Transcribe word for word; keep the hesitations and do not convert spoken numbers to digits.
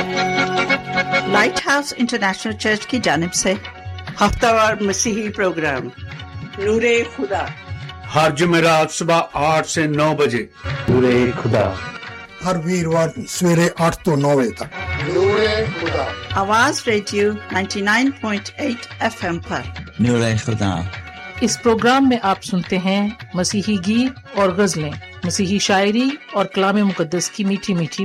Light house international church की जानिब से हफ्तावार मसीही प्रोग्राम नूरे खुदा हर जुमेरात सुबह आठ से नौ बजे नूरे खुदा, हर वीरवार सवेरे आठ तो नौ बजे तक नूरे खुदा। आवाज रेडियो निन्यानवे पॉइंट आठ एफएम पर नूरे खुदा। इस प्रोग्राम में आप सुनते हैं मसीही गीत और गजलें, मसीही शायरी और कलाम मुकद्दस की मीठी मीठी